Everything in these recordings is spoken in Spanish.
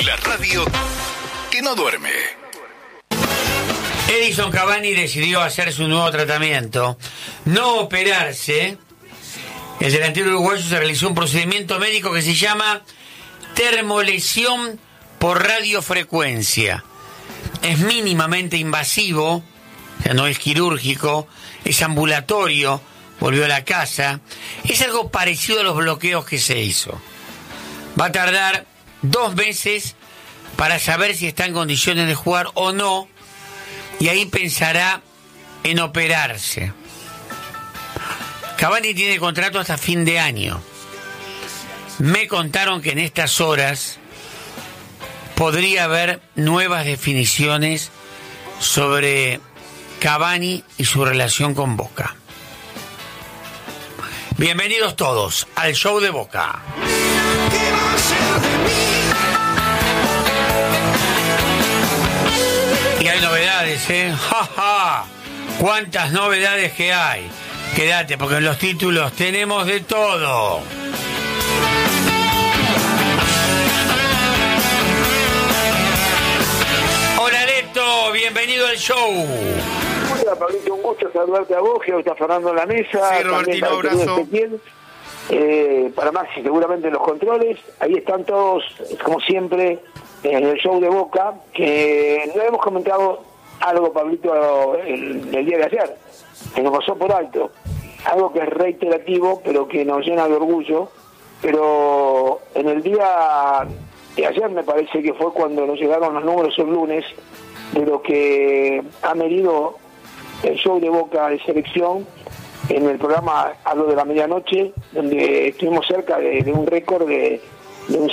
La radio que no duerme. Edinson Cavani decidió hacerse un nuevo tratamiento, no operarse. El delantero uruguayo se realizó un procedimiento médico que se llama termolesión por radiofrecuencia. Es mínimamente invasivo, o sea, no es quirúrgico, es ambulatorio, volvió a la casa. Es algo parecido a los bloqueos que se hizo. Va a tardar 2 meses para saber si está en condiciones de jugar o no, y ahí pensará en operarse. Cavani tiene contrato hasta fin de año. Me contaron que en estas horas podría haber nuevas definiciones sobre Cavani y su relación con Boca. Bienvenidos todos al show de Boca. Y hay novedades, ¿eh? ¡Ja, ja! ¡Cuántas novedades que hay! Quédate, porque en los títulos tenemos de todo. Hola, Leto, bienvenido al show. Hola, Pablito, un gusto saludarte a vos, que hoy está Fernando en la mesa. Sí, Robertino, abrazo. Para Maxi, seguramente en los controles. Ahí están todos, como siempre, en el show de Boca, que no hemos comentado algo, Pablito, el día de ayer, que nos pasó por alto. Algo que es reiterativo, pero que nos llena de orgullo. Pero en el día de ayer, me parece que fue cuando nos llegaron los números el lunes, de lo que ha medido el show de Boca de selección en el programa Hablo de la Medianoche, donde estuvimos cerca de un récord de un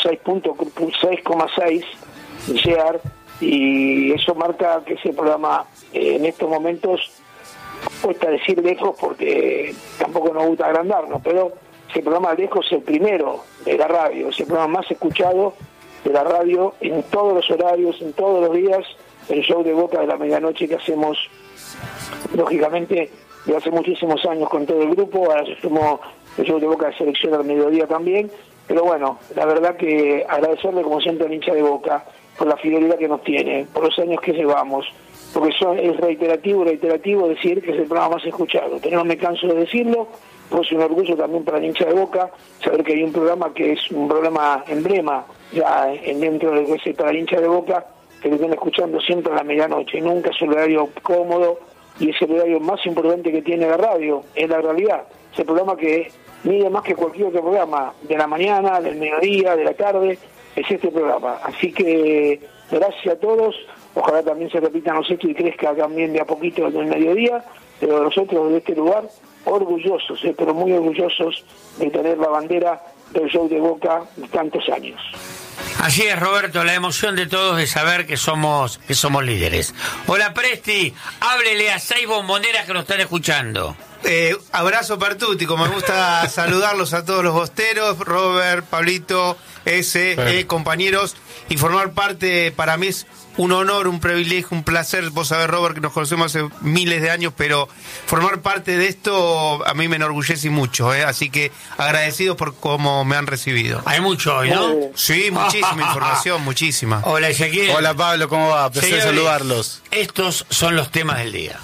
6.6,6 share, y eso marca que ese programa en estos momentos, cuesta decir lejos porque tampoco nos gusta agrandarnos, pero ese programa lejos es el primero de la radio, es el programa más escuchado de la radio en todos los horarios, en todos los días. El show de Boca de la Medianoche que hacemos, lógicamente, de hace muchísimos años con todo el grupo. Ahora se sumó el show de Boca de selección al mediodía también. Pero bueno, la verdad que agradecerle como siempre al hincha de Boca por la fidelidad que nos tiene, por los años que llevamos, porque es reiterativo decir que es el programa más escuchado. Pero no me canso de decirlo, pues es un orgullo también para el hincha de Boca saber que hay un programa que es un programa emblema ya dentro de lo que es para el hincha de Boca, que lo están escuchando siempre a la medianoche. Nunca es el horario cómodo y es el horario más importante que tiene la radio, en la realidad. Es el programa que mide más que cualquier otro programa, de la mañana, del mediodía, de la tarde, es este programa. Así que gracias a todos, ojalá también se repitan los hechos y crezca también de a poquito en el mediodía, pero nosotros de este lugar, orgullosos, pero muy orgullosos de tener la bandera del show de Boca de tantos años. Así es, Roberto, la emoción de todos de saber que somos líderes. Hola, Presti, háblele a 6 bomboneras que nos están escuchando. Abrazo Partuti, como me gusta saludarlos a todos los bosteros, Robert, Pablito, compañeros, y formar parte, para mí es un honor, un privilegio, un placer. Vos sabés, Robert, que nos conocemos hace miles de años, pero formar parte de esto a mí me enorgullece mucho, así que agradecidos por cómo me han recibido. Hay mucho hoy, ¿no? Sí, muchísima información, muchísima. Hola, Ezequiel. Hola, Pablo, ¿cómo va? Placer Señores, saludarlos. Estos son los temas del día.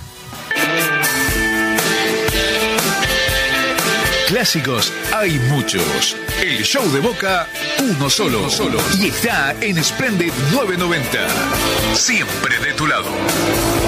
Clásicos hay muchos. El show de Boca, uno solo. Y está en Splendid 990. Siempre de tu lado.